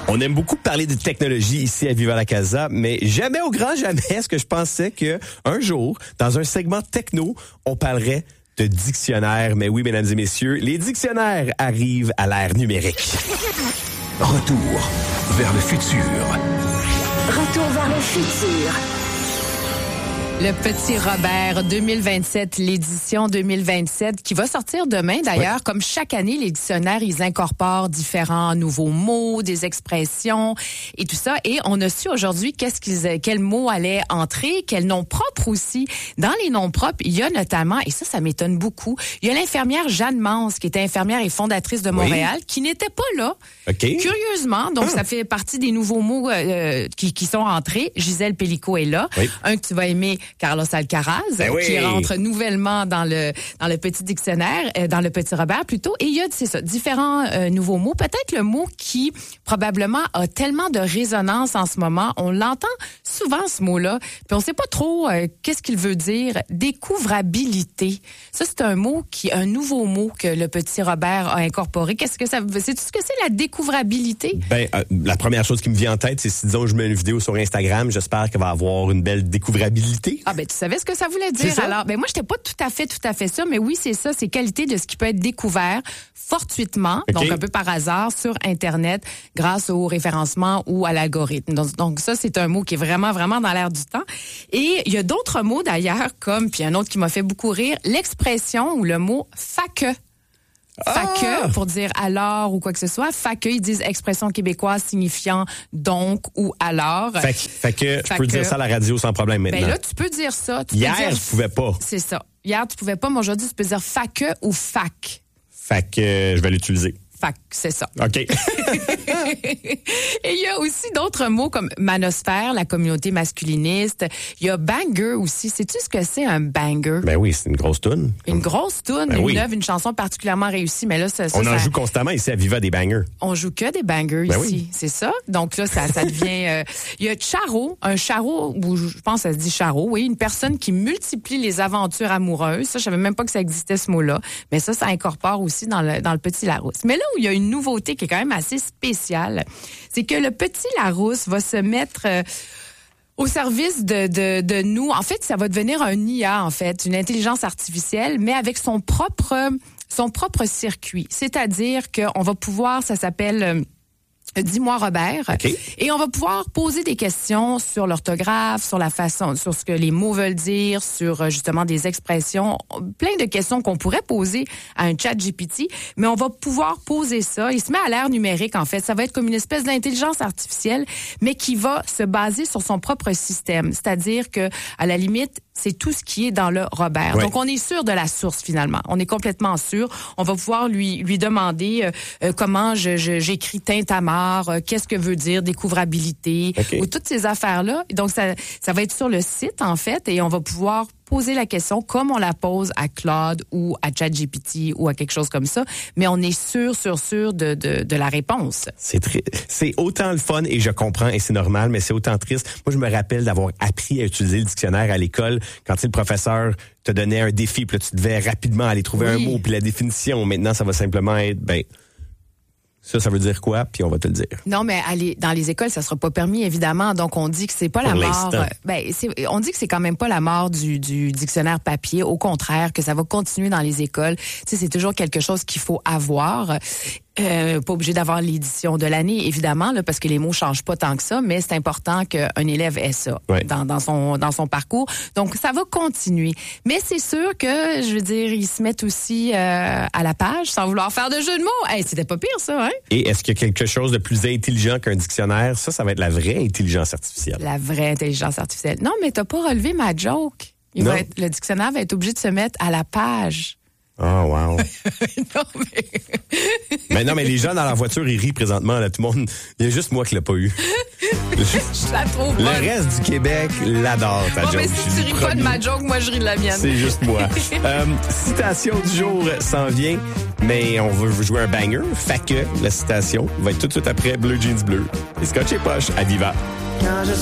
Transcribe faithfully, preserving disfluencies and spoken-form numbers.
On aime beaucoup parler de technologie ici à Viva la Casa, mais jamais au grand jamais est-ce que je pensais que un jour, dans un segment techno, on parlerait de dictionnaire. Mais oui, mesdames et messieurs, les dictionnaires arrivent à l'ère numérique. Retour vers le futur. Retour vers le futur. Le Petit Robert deux mille vingt-sept, l'édition deux mille vingt-sept, qui va sortir demain d'ailleurs. Oui. Comme chaque année, les dictionnaires, ils incorporent différents nouveaux mots, des expressions et tout ça. Et on a su aujourd'hui qu'est-ce qu'ils, quels mots allaient entrer, quels noms propres aussi. Dans les noms propres, il y a notamment, et ça, ça m'étonne beaucoup, il y a l'infirmière Jeanne Mance, qui était infirmière et fondatrice de Montréal, oui. qui n'était pas là. Okay. Curieusement, donc ah. ça fait partie des nouveaux mots euh, qui, qui sont entrés. Gisèle Pellico est là. Oui. Un que tu vas aimer, Carlos Alcaraz, ben oui. qui rentre nouvellement dans le dans le petit dictionnaire, euh, dans le Petit Robert plutôt. Et il y a, c'est ça, différents euh, nouveaux mots. Peut-être le mot qui, probablement, a tellement de résonance en ce moment. On l'entend souvent, ce mot-là, puis on sait pas trop euh, qu'est-ce qu'il veut dire. Découvrabilité. Ça, c'est un mot qui, un nouveau mot que le Petit Robert a incorporé. Qu'est-ce que ça veut dire? Sais-tu ce que c'est, la découvrabilité? Ben, euh, la première chose qui me vient en tête, c'est si, disons, je mets une vidéo sur Instagram, j'espère qu'elle va avoir une belle découvrabilité. Ah ben tu savais ce que ça voulait dire. Alors ben moi j'étais pas tout à fait tout à fait ça, mais oui c'est ça, c'est qualité de ce qui peut être découvert fortuitement, okay. donc un peu par hasard sur Internet grâce au référencement ou à l'algorithme. Donc, donc ça c'est un mot qui est vraiment vraiment dans l'air du temps. Et il y a d'autres mots d'ailleurs comme puis un autre qui m'a fait beaucoup rire, l'expression ou le mot faque. Faque, ah! pour dire alors ou quoi que ce soit. Faque, ils disent expression québécoise signifiant donc ou alors. Faque, faque, je peux dire ça à la radio sans problème maintenant. Ben là, tu peux dire ça. Tu Hier, peux dire... je pouvais pas. C'est ça. Hier, tu pouvais pas, mais aujourd'hui, tu peux dire faque ou fac. Faque, je vais l'utiliser. Fac, c'est ça. OK. Et il y a aussi d'autres mots comme manosphère, la communauté masculiniste. Il y a banger aussi. Sais-tu ce que c'est un banger? Ben oui, c'est une grosse toune. Une grosse toune, ben une oui. œuvre, une chanson particulièrement réussie. Mais là, ça, ça, on en ça... joue constamment ici à Viva des bangers. On joue que des bangers ben ici, oui. c'est ça. Donc là, ça, ça devient... Euh... Il y a charo, un charo, ou je pense que ça se dit charo, oui, une personne qui multiplie les aventures amoureuses. Ça, je savais même pas que ça existait ce mot-là. Mais ça, ça incorpore aussi dans le, dans le Petit Larousse. Mais là où il y a une nouveauté qui est quand même assez spéciale, c'est que le Petit Larousse va se mettre euh, au service de, de, de nous. En fait, ça va devenir un I A, en fait, une intelligence artificielle, mais avec son propre, son propre circuit. C'est-à-dire qu'on va pouvoir, ça s'appelle... Euh, Dis-moi Robert. Okay. Et on va pouvoir poser des questions sur l'orthographe, sur la façon, sur ce que les mots veulent dire, sur justement des expressions, plein de questions qu'on pourrait poser à un chat G P T, mais on va pouvoir poser ça. Il se met à l'ère numérique, en fait. Ça va être comme une espèce d'intelligence artificielle, mais qui va se baser sur son propre système. C'est-à-dire que, à la limite, c'est tout ce qui est dans le Robert. Ouais. Donc, on est sûr de la source, finalement. On est complètement sûr. On va pouvoir lui lui demander euh, euh, comment je, je, j'écris Tintamarre, euh, qu'est-ce que veut dire découvrabilité, okay. ou toutes ces affaires-là. Donc, ça, ça va être sur le site, en fait, et on va pouvoir poser la question comme on la pose à Claude ou à ChatGPT ou à quelque chose comme ça, mais on est sûr, sûr, sûr de, de, de la réponse. C'est très, c'est autant le fun et je comprends et c'est normal, mais c'est autant triste. Moi, je me rappelle d'avoir appris à utiliser le dictionnaire à l'école quand le professeur te donnait un défi, puis là, tu devais rapidement aller trouver oui. un mot, puis la définition. Maintenant, ça va simplement être, ben, ça, ça veut dire quoi? Puis on va te le dire. Non, mais aller dans les écoles, ça sera pas permis, évidemment. Donc, on dit que c'est pas Pour la l'instant. mort. Ben, c'est, on dit que c'est quand même pas la mort du, du dictionnaire papier. Au contraire, que ça va continuer dans les écoles. Tu sais, c'est toujours quelque chose qu'il faut avoir. Euh, pas obligé d'avoir l'édition de l'année, évidemment, là, parce que les mots changent pas tant que ça, mais c'est important qu'un élève ait ça ouais. dans, dans son dans son parcours. Donc, ça va continuer. Mais c'est sûr que, je veux dire, ils se mettent aussi euh, à la page sans vouloir faire de jeu de mots. Hey, c'était pas pire, ça, hein? Et est-ce qu'il y a quelque chose de plus intelligent qu'un dictionnaire? Ça, ça va être la vraie intelligence artificielle. La vraie intelligence artificielle. Non, mais t'as pas relevé ma joke. Il va être, le dictionnaire va être obligé de se mettre à la page. Oh, wow. non, mais... mais non, mais les gens dans la voiture, ils rient présentement. Là, tout le monde, il y a juste moi qui l'ai pas eu. Je la trouve Le bonne. reste du Québec l'adore, ta bon, joke. Mais si tu ris pas de ma joke, moi, je ris de la mienne. C'est juste moi. euh, citation du jour s'en vient, mais on va jouer un banger. Fait que la citation va être tout de suite après Bleu Jeans Bleu. Et Scotch et Poche à Viva. Quand je